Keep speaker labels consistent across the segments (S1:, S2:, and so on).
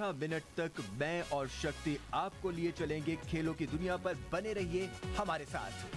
S1: 12 minute तक मैं और शक्ति आपको लिए चलेंगे खेलों की दुनिया पर। बने रहिए हमारे साथ।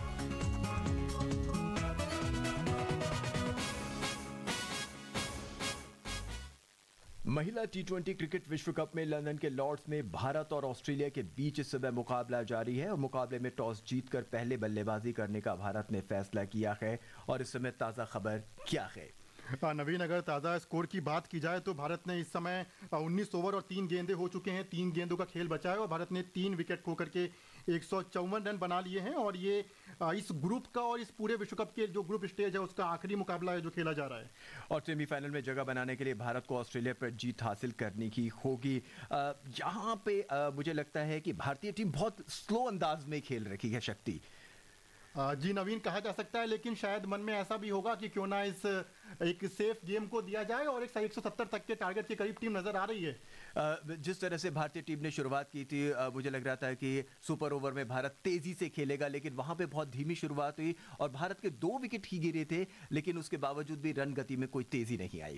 S1: महिला टी20 क्रिकेट विश्व कप में लंदन के लॉर्ड्स में भारत और ऑस्ट्रेलिया के बीच इस समय मुकाबला जारी है और मुकाबले में टॉस जीतकर पहले बल्लेबाजी करने का भारत ने फैसला किया है। और इस समय ताज़ा खबर क्या है?
S2: नवीन, अगर ताज़ा स्कोर की बात की जाए तो भारत ने इस समय 19 ओवर और 3 गेंदें हो चुके हैं। 3 गेंदों का खेल बचा है और भारत ने 3 विकेट खो करके 154 रन बना लिए हैं। और ये इस ग्रुप का और इस पूरे विश्व कप के जो ग्रुप स्टेज है उसका आखिरी मुकाबला है जो खेला जा रहा है।
S1: और सेमीफाइनल में जगह बनाने के लिए भारत को ऑस्ट्रेलिया पर जीत हासिल करनी की होगी। यहाँ पे मुझे लगता है कि भारतीय टीम बहुत स्लो अंदाज में खेल रही है शक्ति।
S2: जी नवीन, कहा जा सकता है, लेकिन शायद मन में ऐसा भी होगा कि क्यों ना इस एक सेफ गेम को दिया जाए और एक 170 तक के टारगेट के करीब टीम नजर आ रही है।
S1: जिस तरह से भारतीय टीम ने शुरुआत की थी, मुझे लग रहा था कि सुपर ओवर में भारत तेजी से खेलेगा, लेकिन वहां पे बहुत धीमी शुरुआत हुई और भारत के 2 विकेट ही गिरे थे, लेकिन उसके बावजूद भी रन गति में कोई तेजी नहीं आई।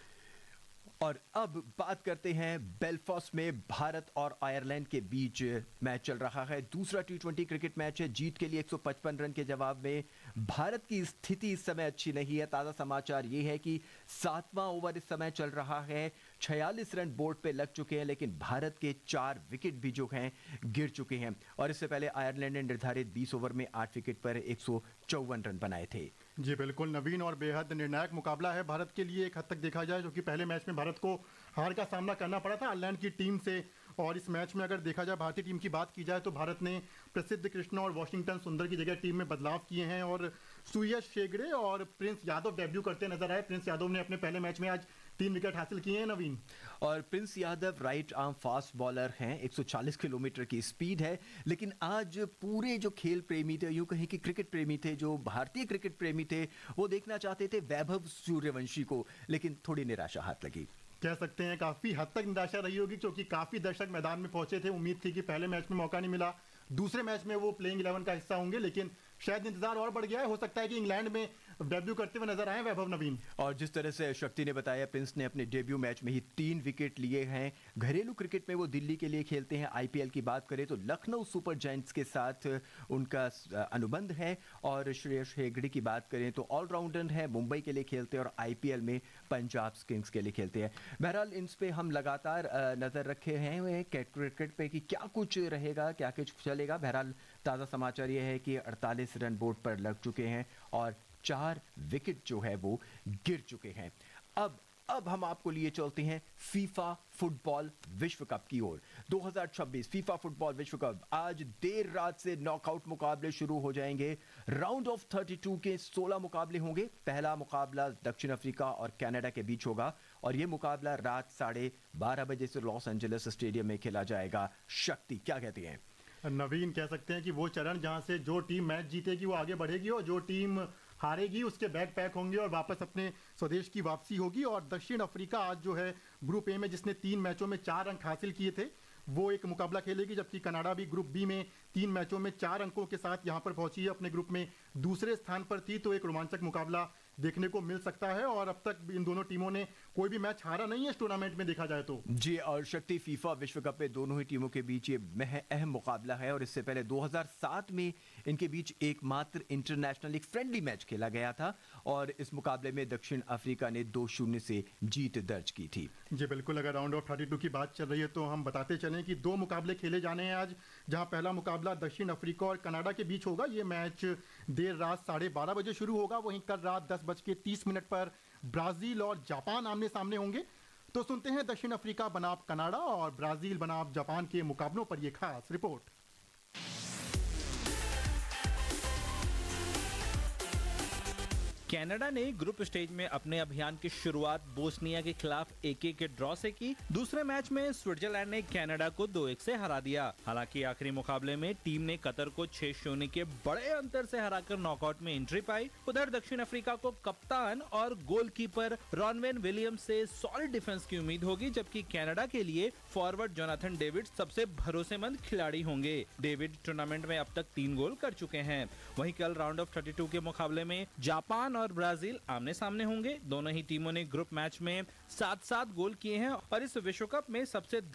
S1: और अब बात करते हैं बेलफास्ट में भारत और आयरलैंड के बीच मैच चल रहा है। दूसरा टी20 क्रिकेट मैच है। जीत के लिए 155 रन के जवाब में भारत की स्थिति इस समय अच्छी नहीं है। ताज़ा समाचार ये है कि 7वां ओवर इस समय चल रहा है। 46 रन बोर्ड पे लग चुके हैं, लेकिन भारत के 4 विकेट भी जो हैं गिर चुके हैं। और इससे पहले आयरलैंड ने निर्धारित 20 ओवर में 8 विकेट पर 154 रन बनाए थे।
S2: जी बिल्कुल नवीन, और बेहद निर्णायक मुकाबला है भारत के लिए एक हद तक देखा जाए, जो कि पहले मैच में भारत को हार का सामना करना पड़ा था आयरलैंड की टीम से। और इस मैच में अगर देखा जाए, भारतीय टीम की बात की जाए तो भारत ने प्रसिद्ध कृष्णा और वॉशिंगटन सुंदर की जगह टीम में बदलाव किए हैं और सुयश शेगड़े और प्रिंस यादव डेब्यू करते नजर आए। प्रिंस यादव ने अपने पहले मैच में आज 3 विकेट हासिल किए हैं नवीन।
S1: और Prince Yadav right arm fast bowler हैं, 140 किलोमीटर की स्पीड है। लेकिन आज पूरे जो खेल प्रेमी थे, यूं कहें कि क्रिकेट प्रेमी थे, जो भारतीय क्रिकेट प्रेमी थे, वो देखना चाहते थे वैभव सूर्यवंशी को, लेकिन थोड़ी निराशा हाथ लगी।
S2: कह सकते हैं काफी हद तक निराशा रही होगी, क्योंकि काफी दर्शक मैदान में पहुंचे थे। उम्मीद थी कि पहले मैच में मौका नहीं मिला, दूसरे मैच में वो प्लेइंग 11 का हिस्सा होंगे, लेकिन शायद इंतजार और बढ़ गया है। हो सकता है कि इंग्लैंड में डेब्यू करते हुए नजर आए वैभव नवीन।
S1: और जिस तरह से शक्ति ने बताया, प्रिंस ने अपने डेब्यू मैच में ही 3 विकेट लिए हैं। घरेलू क्रिकेट में वो दिल्ली के लिए खेलते हैं। आईपीएल की बात करें तो लखनऊ सुपर जायंट्स के साथ उनका अनुबंध है। और श्रेयस हेगड़े की बात करें तो ऑलराउंडर है, मुंबई के लिए खेलते हैं और आईपीएल में पंजाब किंग्स के लिए खेलते हैं। बहरहाल इन पे हम लगातार नजर रखे हैं क्रिकेट पे कि क्या कुछ रहेगा, क्या कुछ चलेगा। बहरहाल ताज़ा समाचार ये है कि 48 रन बोर्ड पर लग चुके हैं और 4 विकेट जो है वो गिर चुके हैं। अब हम आपको लिए चलते हैं फीफा फुटबॉल विश्व कप की ओर। 2026 फीफा फुटबॉल विश्व कप आज देर रात से नॉकआउट मुकाबले शुरू हो जाएंगे। राउंड ऑफ 32 के 16 मुकाबले होंगे। पहला मुकाबला दक्षिण अफ्रीका और कनाडा के बीच होगा और यह मुकाबला रात 12:30 बजे से लॉस एंजलिस स्टेडियम में खेला जाएगा। शक्ति, क्या कहती हैं?
S2: नवीन, कह सकते हैं कि वो चरण जहां से जो टीम मैच जीतेगी वो आगे बढ़ेगी और जो टीम हारेगी उसके बैग पैक होंगे और वापस अपने स्वदेश की वापसी होगी। और दक्षिण अफ्रीका आज जो है ग्रुप ए में, जिसने 3 मैचों में 4 अंक हासिल किए थे, वो एक मुकाबला खेलेगी, जबकि कनाडा भी ग्रुप बी में 3 मैचों में 4 अंकों के साथ यहां पर पहुंची है। अपने ग्रुप में दूसरे स्थान पर थी, तो एक रोमांचक मुकाबला देखने को मिल सकता है। और अब तक इन दोनों टीमों ने कोई भी मैच हारा नहीं है इस टूर्नामेंट में देखा जाए तो।
S1: जी, और शक्ति फीफा विश्व कप में दोनों ही टीमों के बीच ये अहम मुकाबला है और इससे पहले 2007 में इनके बीच एकमात्र इंटरनेशनल एक फ्रेंडली मैच खेला गया था और इस मुकाबले में दक्षिण अफ्रीका ने 2-0 से जीत दर्ज की थी।
S2: जी बिल्कुल, अगर राउंड ऑफ 32 की बात चल रही है तो हम बताते चलें कि 2 मुकाबले खेले जाने हैं आज, जहां पहला मुकाबला दक्षिण अफ्रीका और कनाडा के बीच होगा। ये मैच देर रात 12:30 बजे शुरू होगा। वहीं कल रात 10:30 पर ब्राजील और जापान आमने सामने होंगे। तो सुनते हैं दक्षिण अफ्रीका बनाम कनाडा और ब्राजील बनाम जापान के मुकाबलों पर यह खास रिपोर्ट।
S3: कनाडा ने ग्रुप स्टेज में अपने अभियान की शुरुआत बोस्निया के खिलाफ 1-1 के ड्रॉ से की। दूसरे मैच में स्विट्जरलैंड ने कनाडा को 2-1 से हरा दिया। हालांकि आखिरी मुकाबले में टीम ने कतर को 6-0 के बड़े अंतर से हराकर नॉकआउट में एंट्री पाई। उधर दक्षिण अफ्रीका को कप्तान और गोलकीपर रॉनवेन विलियम्स से सॉलिड डिफेंस की उम्मीद होगी, जबकि कनाडा के लिए फॉरवर्ड जोनाथन डेविड सबसे भरोसेमंद खिलाड़ी होंगे। डेविड टूर्नामेंट में अब तक 3 गोल कर चुके हैं। वहीं कल राउंड ऑफ 32 के मुकाबले में जापान और ब्राजील आमने सामने होंगे। दोनों ही टीमों ने ग्रुप मैच में 7-7 गोल किए हैं और इस विश्व कप में सबसे